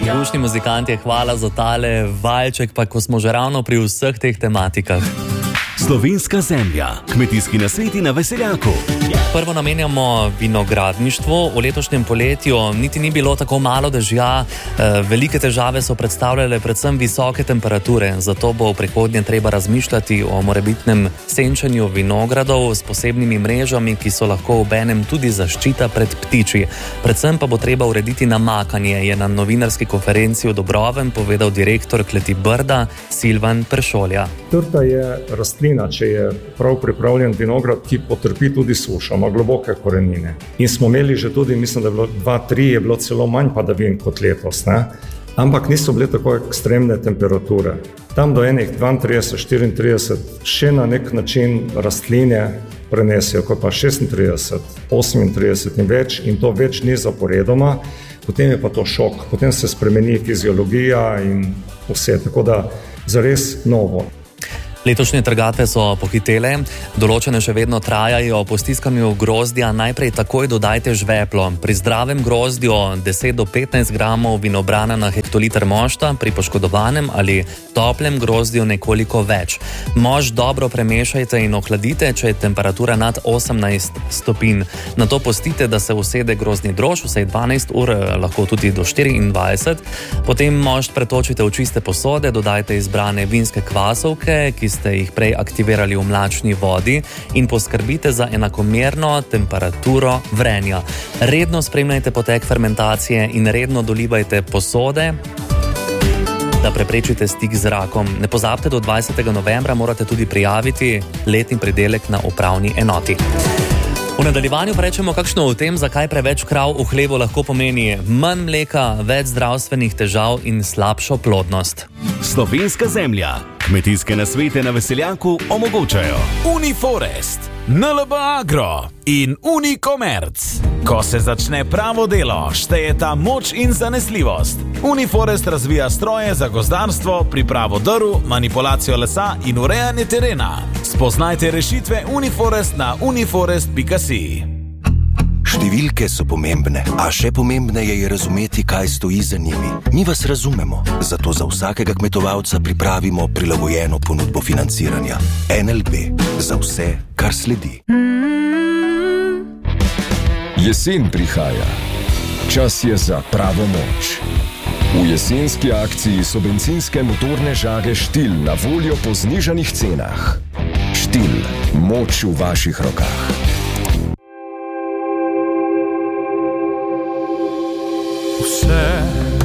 Dušni muzikantje, hvala za tale valček, pa ko smo že ravno pri vseh teh tematikah. Slovenska zemlja, kmetijski nasveti na Veseljaku. Prvo namenjamo vinogradništvu. V letošnjem poletju niti ni bilo tako malo dežja. Velike težave so predstavljale predvsem visoke temperature, zato bo v prihodnje treba razmišljati o morebitnem senčenju vinogradov s posebnimi mrežami, ki so lahko obenem tudi zaščita pred ptiči. Predvsem pa bo treba urediti namakanje, je na novinarski konferenci v Dobrovem povedal direktor kleti Brda Silvan Peršolja. Trta je rastlina, če je prav pripravljen vinograd, ki potrpi tudi sušo, ima globoke korenine. In smo imeli že tudi, mislim, da je bilo 2-3, je bilo celo manj padavin kot letos, ne? Ampak niso bile tako ekstremne temperature. Tam do enih 32-34 še na nek način rastline prenesijo, kot pa 36, 38 in več, in to več ni zaporedoma, potem je pa to šok, potem se spremeni fiziologija in vse, tako da zares novo. Letošnje trgatve so pohitele, določene še vedno trajajo. Po stiskanju grozdja najprej takoj dodajte žveplo. Pri zdravem grozdju 10 do 15 gramov vinobrana na hektoliter mošta, pri poškodovanem ali toplem grozdju nekoliko več. Mošt dobro premešajte in ohladite, če je temperatura nad 18 stopinj. Nato pustite, da se usede grozdni drož, vsaj 12 ur, lahko tudi do 24. Potem mošt pretočite v čiste posode, dodajte izbrane vinske kvasovke, ki ste jih prej aktivirali v mlačni vodi, in poskrbite za enakomerno temperaturo vrenja. Redno spremljajte potek fermentacije in redno dolivajte posode, da preprečite stik z zrakom. Ne pozabite, do 20. novembra morate tudi prijaviti letni pridelek na upravni enoti. V nadaljevanju pa rečemo kakšno o tem, zakaj preveč krav v hlevu lahko pomeni manj mleka, več zdravstvenih težav in slabšo plodnost. Slovenska zemlja, kmetijske nasvete na Veseljaku omogočajo Uniforest, NLB Agro in Unicomerc. Ko se začne pravo delo, štejeta moč in zanesljivost. Uniforest razvija stroje za gozdarstvo, pripravo drv, manipulacijo lesa in urejanje terena. Spoznajte rešitve Uniforest na uniforest.si. Številke so pomembne, a še pomembneje je razumeti, kaj stoji za njimi. Mi vas razumemo, zato za vsakega kmetovalca pripravimo prilagojeno ponudbo financiranja. NLB, za vse, kar sledi. Jesen prihaja. Čas je za pravo moč. V jesenski akciji so bencinske motorne žage Štil na voljo po znižanih cenah. Štil, moč v vaših rokah. Vse